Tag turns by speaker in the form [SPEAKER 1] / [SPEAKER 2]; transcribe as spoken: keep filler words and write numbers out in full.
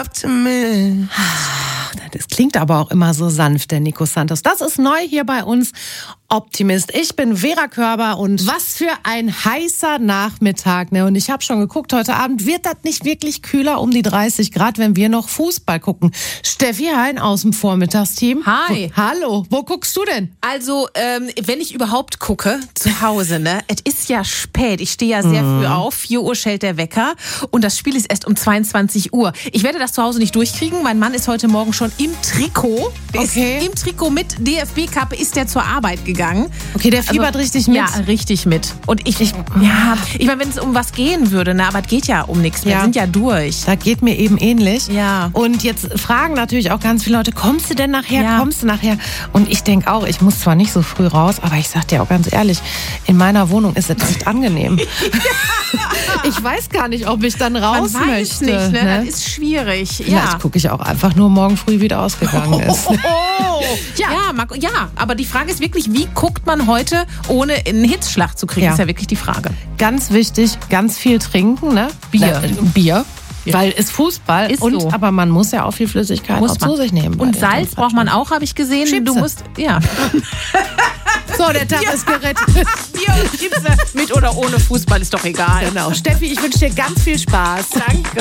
[SPEAKER 1] Das klingt aber auch immer so sanft, der Nico Santos. Das ist neu hier bei uns. Optimist. Ich bin Vera Körber und was für ein heißer Nachmittag. Ne? Und ich habe schon geguckt, heute Abend wird das nicht wirklich kühler um die dreißig Grad, wenn wir noch Fußball gucken. Steffi Hein aus dem Vormittagsteam.
[SPEAKER 2] Hi.
[SPEAKER 1] Wo, hallo, wo guckst du denn?
[SPEAKER 2] Also, ähm, wenn ich überhaupt gucke, zu Hause, ne? Es ist ja spät. Ich stehe ja sehr mm. früh auf. vier Uhr schellt der Wecker. Und das Spiel ist erst um zweiundzwanzig Uhr. Ich werde das zu Hause nicht durchkriegen. Mein Mann ist heute Morgen schon im Trikot. Der
[SPEAKER 1] Okay.
[SPEAKER 2] ist im Trikot mit D F B-Kappe ist der zur Arbeit gegangen.
[SPEAKER 1] Okay, der fiebert also, richtig mit.
[SPEAKER 2] Ja, richtig mit. Und ich, ich ja, ich meine, wenn es um was gehen würde, ne, aber es geht ja um nichts. Wir
[SPEAKER 1] Ja.
[SPEAKER 2] sind ja durch.
[SPEAKER 1] Da geht mir eben ähnlich.
[SPEAKER 2] Ja.
[SPEAKER 1] Und jetzt fragen natürlich auch ganz viele Leute, kommst du denn nachher,
[SPEAKER 2] Ja.
[SPEAKER 1] kommst du nachher? Und ich denke auch, ich muss zwar nicht so früh raus, aber ich sag dir auch ganz ehrlich, in meiner Wohnung ist es nicht angenehm. Ich weiß gar nicht, ob ich dann raus
[SPEAKER 2] Man weiß
[SPEAKER 1] möchte.
[SPEAKER 2] nicht, ne?
[SPEAKER 1] ne?
[SPEAKER 2] Das ist schwierig.
[SPEAKER 1] Vielleicht
[SPEAKER 2] Ja.
[SPEAKER 1] gucke ich auch einfach nur morgen früh, wie der ausgegangen ist.
[SPEAKER 2] Ja. Ja, Marco, ja, aber die Frage ist wirklich, wie guckt man heute, ohne einen Hitzschlag zu kriegen,
[SPEAKER 1] Ja.
[SPEAKER 2] ist ja wirklich die Frage.
[SPEAKER 1] Ganz wichtig, ganz viel trinken, ne?
[SPEAKER 2] Bier.
[SPEAKER 1] Na, äh, Bier.
[SPEAKER 2] Ja.
[SPEAKER 1] Weil es Fußball
[SPEAKER 2] Ist
[SPEAKER 1] und
[SPEAKER 2] so.
[SPEAKER 1] aber man muss ja auch viel Flüssigkeit
[SPEAKER 2] Muss
[SPEAKER 1] auch
[SPEAKER 2] man.
[SPEAKER 1] zu sich nehmen. bei
[SPEAKER 2] Und
[SPEAKER 1] den
[SPEAKER 2] Salz braucht man auch, habe ich gesehen.
[SPEAKER 1] Chipse.
[SPEAKER 2] Du musst, ja.
[SPEAKER 1] So, der Tag ist gerettet.
[SPEAKER 2] Bier und Chipse mit oder ohne Fußball ist doch egal.
[SPEAKER 1] Genau. Steffi, ich wünsche dir ganz viel Spaß.
[SPEAKER 2] Danke.